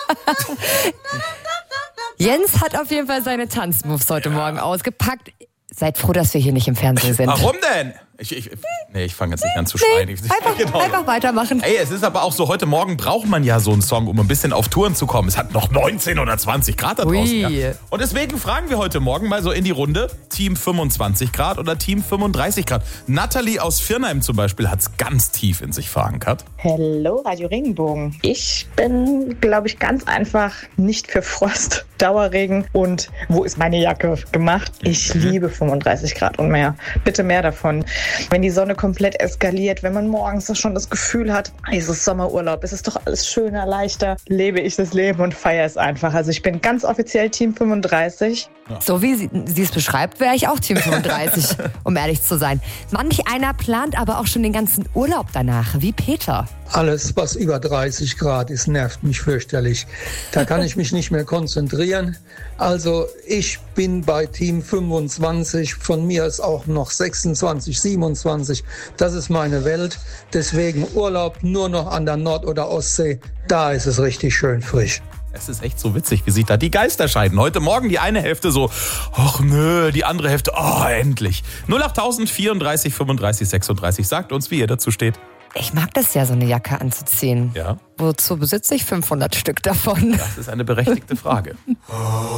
Jens hat auf jeden Fall seine Tanzmoves heute Morgen ausgepackt. Seid froh, dass wir hier nicht im Fernsehen sind. Warum denn? Ich fange jetzt nicht an zu schreien. Einfach weitermachen. Ey, es ist aber auch so, heute Morgen braucht man ja so einen Song, um ein bisschen auf Touren zu kommen. Es hat noch 19 oder 20 Grad da draußen. Ja. Und deswegen fragen wir heute Morgen mal so in die Runde, Team 25 Grad oder Team 35 Grad. Natalie aus Viernheim zum Beispiel hat es ganz tief in sich verankert. Hallo, Radio Regenbogen. Ich bin, glaube ich, ganz einfach nicht für Frost, Dauerregen und wo ist meine Jacke gemacht. Ich liebe 35 Grad und mehr. Bitte mehr davon. Wenn die Sonne komplett eskaliert, wenn man morgens schon das Gefühl hat, es ist Sommerurlaub, es ist doch alles schöner, leichter, lebe ich das Leben und feiere es einfach. Also ich bin ganz offiziell Team 35. Ja. So wie sie es beschreibt, wäre ich auch Team 35, um ehrlich zu sein. Manch einer plant aber auch schon den ganzen Urlaub danach, wie Peter. Alles, was über 30 Grad ist, nervt mich fürchterlich. Da kann ich mich nicht mehr konzentrieren. Also ich bin bei Team 25. Von mir ist auch noch 26, 27. Das ist meine Welt. Deswegen Urlaub nur noch an der Nord- oder Ostsee. Da ist es richtig schön frisch. Es ist echt so witzig, wie sich da die Geister scheiden. Heute Morgen die eine Hälfte so, ach nö, die andere Hälfte, oh, endlich. 08000 34 35 36, sagt uns, wie ihr dazu steht. Ich mag das ja, so eine Jacke anzuziehen. Ja. Wozu besitze ich 500 Stück davon? Das ist eine berechtigte Frage.